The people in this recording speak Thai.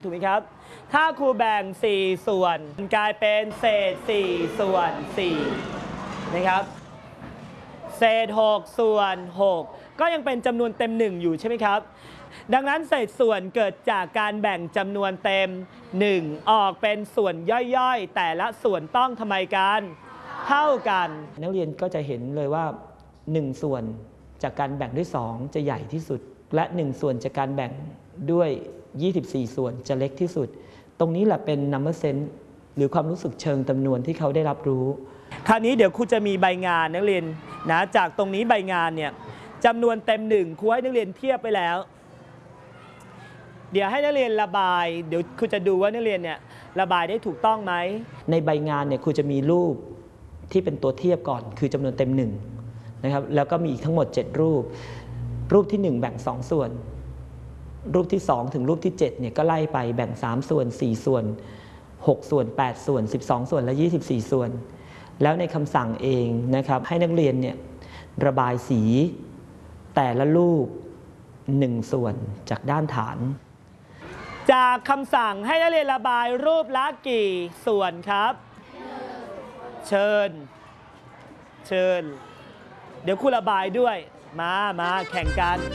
ถูกไหมครับถ้าครูแบ่ง4ส่วนกลายเป็นเศษ4ส่วน4นะครับเศษ6ส่วน6ก็ยังเป็นจำนวนเต็ม1อยู่ใช่ไหมครับดังนั้นเศษส่วนเกิดจากการแบ่งจำนวนเต็ม1ออกเป็นส่วนย่อยๆแต่ละส่วนต้องทำไมกันเท่ากันนักเรียนก็จะเห็นเลยว่า1ส่วนจากการแบ่งด้วย2จะใหญ่ที่สุดและ1ส่วนจากการแบ่งด้วย24ส่วนจะเล็กที่สุดตรงนี้แหละเป็น number sense หรือความรู้สึกเชิงจำนวนที่เขาได้รับรู้คราวนี้เดี๋ยวครูจะมีใบงานนักเรียนนะจากตรงนี้ใบงานเนี่ยจำนวนเต็ม1ครูให้นักเรียนเทียบไปแล้วเดี๋ยวให้นักเรียนระบายเดี๋ยวครูจะดูว่านักเรียนเนี่ยระบายได้ถูกต้องไหมในใบงานเนี่ยครูจะมีรูปที่เป็นตัวเทียบก่อนคือจำนวนเต็ม1นะครับแล้วก็มีอีกทั้งหมด7รูปที่1แบ่ง2ส่วนรูปที่2ถึงรูปที่7เนี่ยก็ไล่ไปแบ่ง3ส่วน4ส่วน6ส่วน8ส่วน12ส่วนและ24ส่วนแล้วในคำสั่งเองนะครับให้นักเรียนเนี่ยระบายสีแต่ละรูป1ส่วนจากด้านฐานจากคำสั่งให้นักเรียนระบายรูปละกี่ส่วนครับเชิญเดี๋ยวครูระบายด้วยมาแข่งกัน